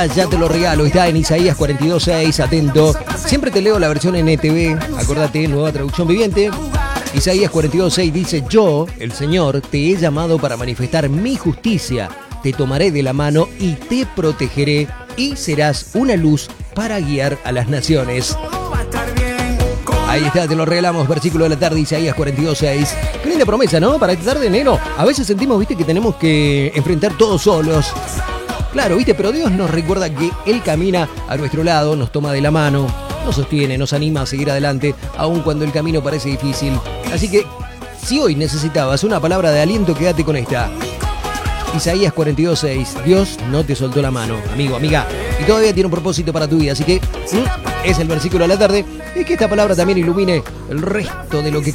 Ya te lo regalo, está en Isaías 42:6, atento. Siempre te leo la versión NTV, acordate, nueva traducción viviente. Isaías 42:6 dice: yo, el Señor, te he llamado para manifestar mi justicia. Te tomaré de la mano y te protegeré y serás una luz para guiar a las naciones. Ahí está, te lo regalamos, versículo de la tarde, Isaías 42:6. Qué linda promesa, ¿no? Para esta tarde de enero. A veces sentimos, viste, que tenemos que enfrentar todos solos. Claro, viste, pero Dios nos recuerda que Él camina a nuestro lado, nos toma de la mano, nos sostiene, nos anima a seguir adelante, aun cuando el camino parece difícil. Así que, si hoy necesitabas una palabra de aliento, quédate con esta. Isaías 42:6. Dios no te soltó la mano, amigo, amiga, y todavía tiene un propósito para tu vida. Así que es el versículo de la tarde y que esta palabra también ilumine el resto de lo que